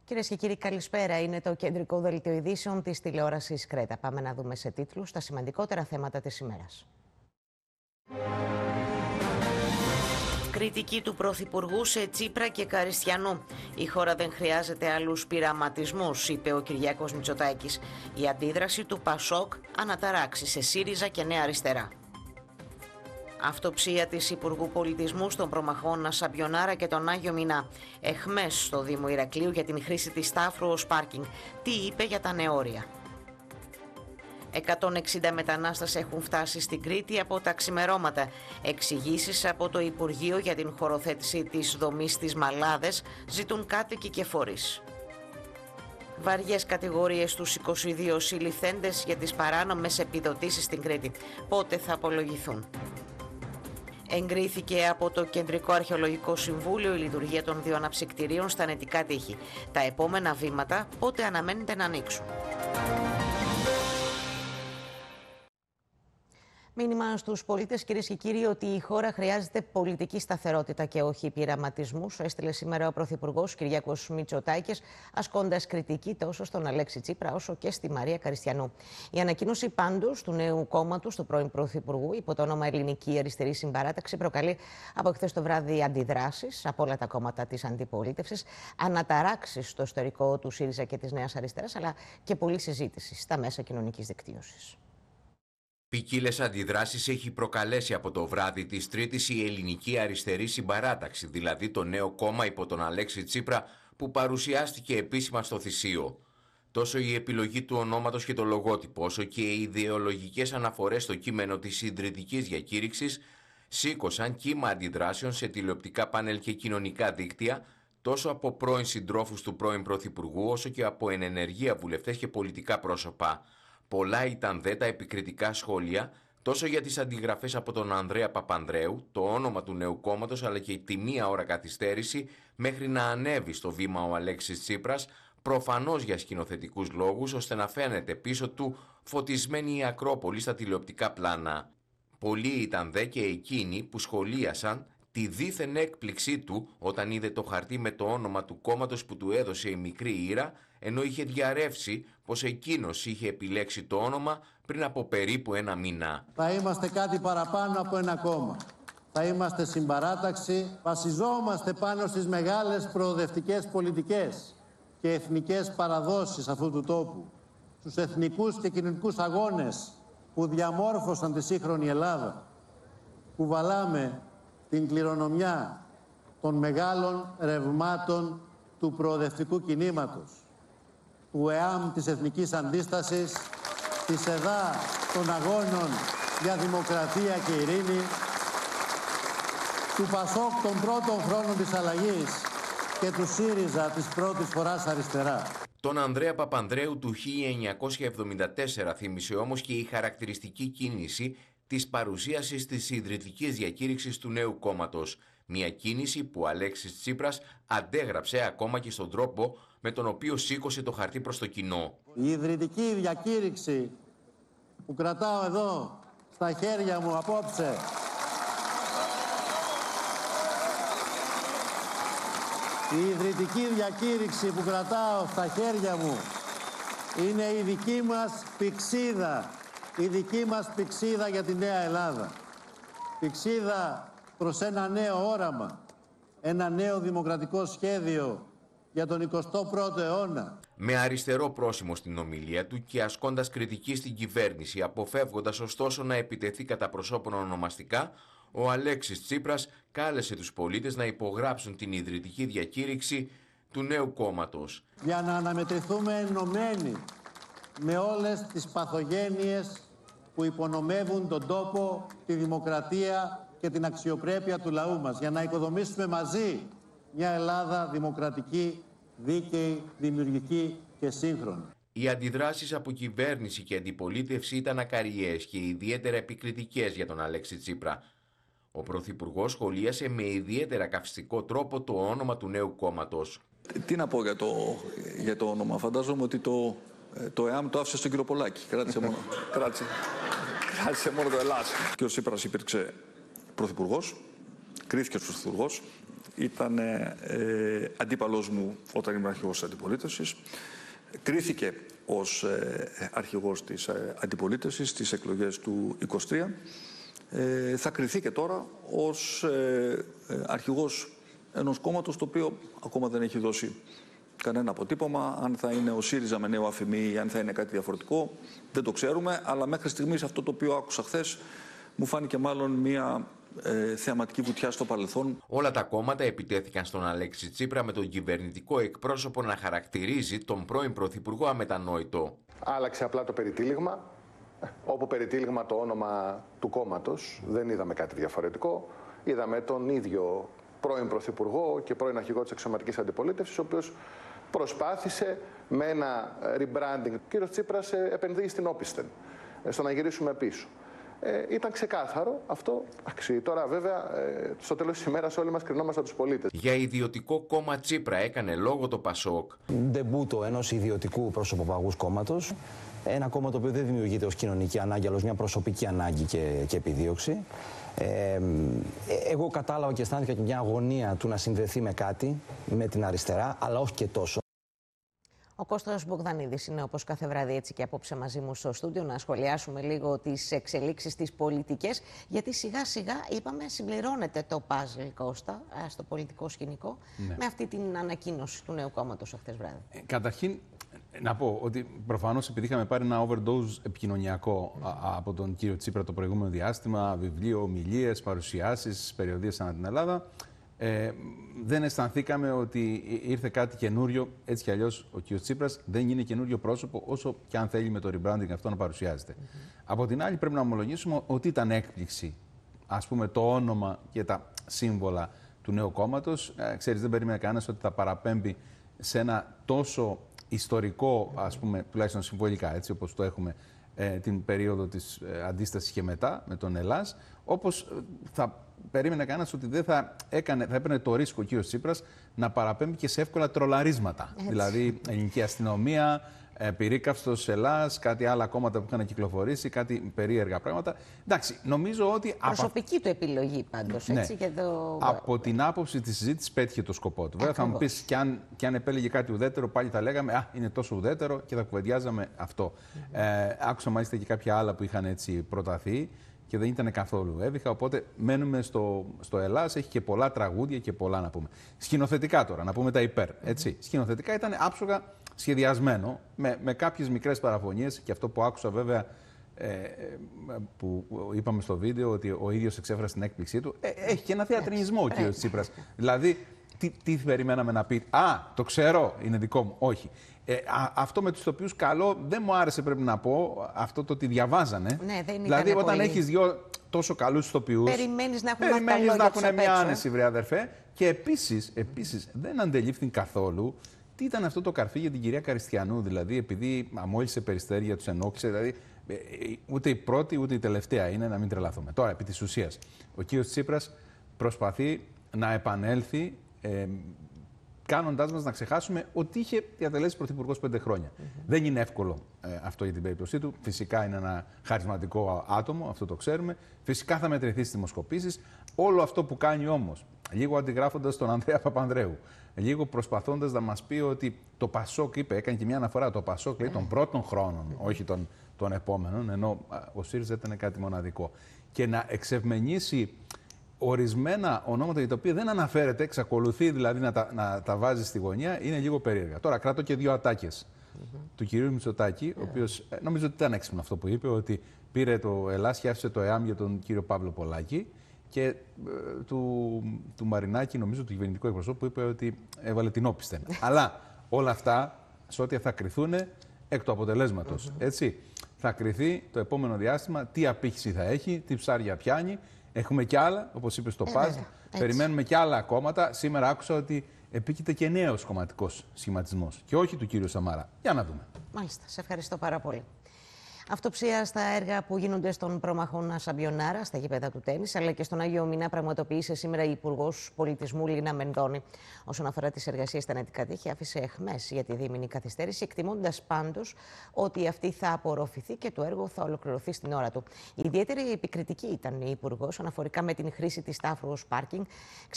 Κυρίες και κύριοι, καλησπέρα. Είναι το κεντρικό δελτίο ειδήσεων της τηλεόρασης Κρέτα. Πάμε να δούμε σε τίτλους τα σημαντικότερα θέματα της ημέρας. Κριτική του Πρωθυπουργού σε Τσίπρα και Καριστιανού. Η χώρα δεν χρειάζεται άλλους πειραματισμούς, είπε ο Κυριάκος Μητσοτάκης. Η αντίδραση του Πασόκ αναταράξει σε ΣΥΡΙΖΑ και Νέα Αριστερά. Αυτοψία της Υπουργού Πολιτισμού στον προμαχώνα Σαμπιονάρα και τον Άγιο Μινά. Εχμές στο Δήμο Ηρακλείου για την χρήση της Στάφρου ως πάρκινγκ. Τι είπε για τα νεόρια. 160 μετανάστες έχουν φτάσει στην Κρήτη από τα ξημερώματα. Εξηγήσεις από το Υπουργείο για την χωροθέτηση της δομής στις Μαλάδες ζητούν κάτοικοι και φορείς. Βαριές κατηγορίες στους 22 συλληφθέντες για τις παράνομες επιδοτήσεις στην Κρήτη. Πότε θα απολογηθούν. Εγκρίθηκε από το Κεντρικό Αρχαιολογικό Συμβούλιο η λειτουργία των δύο αναψυκτηρίων στα Νετικά Τείχη. Τα επόμενα βήματα πότε αναμένεται να ανοίξουν. Μήνυμα στους πολίτες, κυρίες και κύριοι, ότι η χώρα χρειάζεται πολιτική σταθερότητα και όχι πειραματισμούς. Έστειλε σήμερα ο Πρωθυπουργός Κυριάκος Μητσοτάκης, ασκώντας κριτική τόσο στον Αλέξη Τσίπρα όσο και στη Μαρία Καριστιανού. Η ανακοίνωση πάντως του νέου κόμματος του πρώην Πρωθυπουργού, υπό το όνομα Ελληνική Αριστερή Συμπαράταξη, προκαλεί από χθες το βράδυ αντιδράσεις από όλα τα κόμματα της αντιπολίτευσης, αναταράξεις στο ιστορικό του ΣΥΡΙΖΑ και της Νέας Αριστεράς, αλλά και πολλή συζήτηση στα μέσα κοινωνικής δικτύωσης. Ποικίλες αντιδράσεις έχει προκαλέσει από το βράδυ της Τρίτης η Ελληνική Αριστερή Συμπαράταξη, δηλαδή το νέο κόμμα υπό τον Αλέξη Τσίπρα που παρουσιάστηκε επίσημα στο Θησίο. Τόσο η επιλογή του ονόματος και το λογότυπο, όσο και οι ιδεολογικές αναφορές στο κείμενο της συντηρητικής διακήρυξης σήκωσαν κύμα αντιδράσεων σε τηλεοπτικά πάνελ και κοινωνικά δίκτυα, τόσο από πρώην συντρόφους του πρώην Πρωθυπουργού, όσο και από ενενεργεία βουλευτές και πολιτικά πρόσωπα. Πολλά ήταν δε τα επικριτικά σχόλια τόσο για τις αντιγραφές από τον Ανδρέα Παπανδρέου, το όνομα του νέου κόμματος, αλλά και τη μία ώρα καθυστέρηση μέχρι να ανέβει στο βήμα ο Αλέξης Τσίπρας, προφανώς για σκηνοθετικούς λόγους, ώστε να φαίνεται πίσω του φωτισμένη η Ακρόπολη στα τηλεοπτικά πλάνα. Πολλοί ήταν δε και εκείνοι που σχολίασαν τη δίθεν έκπληξή του όταν είδε το χαρτί με το όνομα του κόμματος που του έδωσε η μικρή Ήρα, ενώ είχε διαρρεύσει πως εκείνος είχε επιλέξει το όνομα πριν από περίπου ένα μήνα. Θα είμαστε κάτι παραπάνω από ένα κόμμα. Θα είμαστε συμπαράταξη. Βασιζόμαστε πάνω στις μεγάλες προοδευτικές πολιτικές και εθνικές παραδόσεις αυτού του τόπου, στους εθνικούς και κοινωνικούς αγώνες που διαμόρφωσαν τη σύγχρονη Ελλάδα. Κουβαλάμε την κληρονομιά των μεγάλων ρευμάτων του προοδευτικού κινήματος, του ΕΑΜ της Εθνικής Αντίστασης, της ΕΔΑ των αγώνων για δημοκρατία και ειρήνη, του ΠΑΣΟΚ των πρώτων χρόνων της αλλαγής και του ΣΥΡΙΖΑ της πρώτης φοράς αριστερά. Τον Ανδρέα Παπανδρέου του 1974 θύμισε όμως και η χαρακτηριστική κίνηση της παρουσίασης της ιδρυτικής διακήρυξης του νέου κόμματος. Μια κίνηση που ο Αλέξης Τσίπρας αντέγραψε ακόμα και στον τρόπο με τον οποίο σήκωσε το χαρτί προς το κοινό. Η ιδρυτική διακήρυξη που κρατάω εδώ στα χέρια μου απόψε η ιδρυτική διακήρυξη που κρατάω στα χέρια μου είναι η δική μας πηξίδα. Η δική μας πηξίδα για τη Νέα Ελλάδα. Πηξίδα προς ένα νέο όραμα. Ένα νέο δημοκρατικό σχέδιο για τον 21ο αιώνα. Με αριστερό πρόσημο στην ομιλία του και ασκώντας κριτική στην κυβέρνηση, αποφεύγοντας ωστόσο να επιτεθεί κατά προσώπων ονομαστικά, ο Αλέξης Τσίπρας κάλεσε τους πολίτες να υπογράψουν την ιδρυτική διακήρυξη του νέου κόμματος. Για να αναμετρηθούμε ενωμένοι με όλες τις παθογένειες που υπονομεύουν τον τόπο, τη δημοκρατία και την αξιοπρέπεια του λαού μας, για να οικοδομήσουμε μαζί μια Ελλάδα δημοκρατική, δίκαιη, δημιουργική και σύγχρονη. Οι αντιδράσεις από κυβέρνηση και αντιπολίτευση ήταν ακαριές και ιδιαίτερα επικριτικές για τον Αλέξη Τσίπρα. Ο Πρωθυπουργός σχολίασε με ιδιαίτερα καυστικό τρόπο το όνομα του νέου κόμματος. Τι να πω για το όνομα. Φαντάζομαι ότι το ΕΑΜ το άφησε στον κύριο Πολάκη. Κράτησε μόνο το Ελλάς. Και ο Τσίπρας υπήρξε πρωθυπουργός, κρίθηκε ως πρωθυπουργός, ήταν αντίπαλός μου όταν ήμουν αρχηγός της αντιπολίτευσης. Κρίθηκε ως αρχηγός της αντιπολίτευσης στις εκλογές του 2023. Θα κριθεί και τώρα ως αρχηγός ενός κόμματος το οποίο ακόμα δεν έχει δώσει κανένα αποτύπωμα. Αν θα είναι ο ΣΥΡΙΖΑ με νέο αφημί ή αν θα είναι κάτι διαφορετικό, δεν το ξέρουμε. Αλλά μέχρι στιγμής αυτό το οποίο άκουσα χθες μου φάνηκε μάλλον μια θεαματική βουτιά στο παρελθόν. Όλα τα κόμματα επιτέθηκαν στον Αλέξη Τσίπρα με τον κυβερνητικό εκπρόσωπο να χαρακτηρίζει τον πρώην Πρωθυπουργό αμετανόητο. Άλλαξε απλά το περιτύλιγμα. Όπου περιτύλιγμα το όνομα του κόμματος, δεν είδαμε κάτι διαφορετικό. Είδαμε τον ίδιο πρώην Πρωθυπουργό και πρώην αρχηγό της αξιωματικής αντιπολίτευσης, ο οποίος προσπάθησε με ένα rebranding. Ο κύριος Τσίπρας επενδύει στην όπισθεν, στο να γυρίσουμε πίσω. Ήταν ξεκάθαρο αυτό. Τώρα βέβαια στο τέλος της ημέρας όλοι μας κρινόμαστε τους πολίτες. Για ιδιωτικό κόμμα Τσίπρα έκανε λόγο το ΠΑΣΟΚ. Ντεμπούτο ενός ιδιωτικού προσωποπαγούς κόμματος. Ένα κόμμα το οποίο δεν δημιουργείται ως κοινωνική ανάγκη, αλλά ως μια προσωπική ανάγκη και επιδίωξη. Εγώ κατάλαβα και αισθάνθηκα και μια αγωνία του να συνδεθεί με κάτι, με την αριστερά, αλλά όχι και τόσο. Ο Κώστας Μπογδανίδης είναι όπως κάθε βράδυ έτσι και απόψε μαζί μου στο στούντιο να σχολιάσουμε λίγο τις εξελίξεις τις πολιτικές, γιατί σιγά σιγά είπαμε συμπληρώνεται το παζλ, Κώστα, στο πολιτικό σκηνικό, με αυτή την ανακοίνωση του νέου κόμματος χθες βράδυ. Καταρχήν να πω ότι προφανώς επειδή είχαμε πάρει ένα overdose επικοινωνιακό από τον κύριο Τσίπρα το προηγούμενο διάστημα, βιβλίο, ομιλίες, παρουσιάσεις, περιοδίες ανά την Ελλάδα, δεν αισθανθήκαμε ότι ήρθε κάτι καινούριο. Έτσι κι αλλιώς ο κ. Τσίπρας δεν είναι καινούριο πρόσωπο, όσο και αν θέλει με το rebranding αυτό να παρουσιάζεται. Από την άλλη, πρέπει να ομολογήσουμε ότι ήταν έκπληξη, ας πούμε, το όνομα και τα σύμβολα του νέου κόμματος. Ξέρεις, δεν περίμενε κανένας ότι θα παραπέμπει σε ένα τόσο ιστορικό, ας πούμε, τουλάχιστον συμβολικά, έτσι όπως το έχουμε την περίοδο της αντίστασης και μετά, με τον Ελλάς, όπως θα περίμενε κανένας ότι δεν θα έπαιρνε το ρίσκο ο κύριος Τσίπρας να παραπέμπει και σε εύκολα τρολαρίσματα. Έτσι. Δηλαδή, ελληνική αστυνομία, πυρίκαυστος Ελλάς, κάτι άλλα κόμματα που είχαν κυκλοφορήσει, κάτι περίεργα πράγματα. Εντάξει, νομίζω ότι. Προσωπική του επιλογή πάντως. Ναι. Έτσι, και το... Από την άποψη της συζήτησης πέτυχε το σκοπό του. Βέβαια, θα μου πεις, και αν επέλεγε κάτι ουδέτερο, πάλι θα λέγαμε Α, είναι τόσο ουδέτερο και θα κουβεντιάζαμε αυτό. Άκουσα μάλιστα και κάποια άλλα που είχαν έτσι προταθεί και δεν ήταν καθόλου έβυχα. Οπότε μένουμε στο Ελλάς. Έχει και πολλά τραγούδια και πολλά να πούμε. Σκηνοθετικά τώρα, να πούμε τα υπέρ. Έτσι. Σκηνοθετικά ήταν άψογα σχεδιασμένο με κάποιες μικρές παραφωνίες και αυτό που άκουσα βέβαια που είπαμε στο βίντεο ότι ο ίδιος εξέφρασε την έκπληξή του, έχει και ένα θεατρινισμό ο κ. Τσίπρας. Δηλαδή, τι περιμέναμε να πει, το ξέρω, είναι δικό μου. Όχι. Αυτό με τους ηθοποιούς καλό δεν μου άρεσε, πρέπει να πω, αυτό το ότι διαβάζανε. Ναι, δεν δηλαδή, όταν έχεις δύο τόσο καλούς ηθοποιούς, περιμένεις να έχουν μια άνεση, βρε αδερφέ. Και επίσης δεν αντελήφθην καθόλου τι ήταν αυτό το καρφί για την κυρία Καριστιανού. Δηλαδή, επειδή αμόλυσε περιστέρια, τους ενόχλησε. Δηλαδή, ούτε η πρώτη ούτε η τελευταία είναι, να μην τρελαθούμε. Τώρα, επί της ουσίας, ο κύριος Τσίπρας προσπαθεί να επανέλθει, κάνοντάς μας να ξεχάσουμε ότι είχε διατελέσει πρωθυπουργός 5 χρόνια. Δεν είναι εύκολο αυτό για την περίπτωσή του. Φυσικά είναι ένα χαρισματικό άτομο, αυτό το ξέρουμε. Φυσικά θα μετρηθεί στις δημοσκοπήσεις. Όλο αυτό που κάνει όμως, λίγο αντιγράφοντας τον Ανδρέα Παπανδρέου, λίγο προσπαθώντας να μας πει ότι το ΠΑΣΟΚ, έκανε και μια αναφορά, το ΠΑΣΟΚ λέει των πρώτων χρόνων, όχι των επόμενων, ενώ ο ΣΥΡΙΖΑ ήταν κάτι μοναδικό. Και να εξευμενήσει ορισμένα ονόματα για τα οποία δεν αναφέρεται, εξακολουθεί δηλαδή να τα βάζει στη γωνία, είναι λίγο περίεργα. Τώρα κρατώ και δύο ατάκες του κυρίου Μητσοτάκη, ο οποίος νομίζω ότι ήταν έξυπνο αυτό που είπε, ότι πήρε το Ελλάς και άφησε το ΕΑΜ για τον κύριο Παύλο Πολάκη, και του Μαρινάκη, νομίζω του κυβερνητικού εκπροσώπου, που είπε ότι έβαλε την όπισθεν. Αλλά όλα αυτά, σε ό,τι θα κριθούν εκ του αποτελέσματος. Έτσι, θα κριθεί το επόμενο διάστημα τι απήχηση θα έχει, τι ψάρια πιάνει. Έχουμε κι άλλα, όπως είπε στο ΠΑΖ. Περιμένουμε κι άλλα κόμματα. Σήμερα άκουσα ότι επίκειται και νέος κομματικός σχηματισμός. Και όχι του κύριου Σαμάρα. Για να δούμε. Μάλιστα. Σε ευχαριστώ πάρα πολύ. Αυτοψία στα έργα που γίνονται στον Προμαχώνα Σαμπιονάρα, στα γήπεδα του τέννις, αλλά και στον Άγιο Μηνά, πραγματοποίησε σήμερα η Υπουργός Πολιτισμού Λίνα Μενδώνη. Όσον αφορά τις εργασίες στα νετικά τείχη, άφησε εχμές για τη δίμηνη καθυστέρηση, εκτιμώντας πάντως ότι αυτή θα απορροφηθεί και το έργο θα ολοκληρωθεί στην ώρα του. Η ιδιαίτερη επικριτική ήταν η Υπουργός αναφορικά με την χρήση της Τάφρος πάρκινγκ.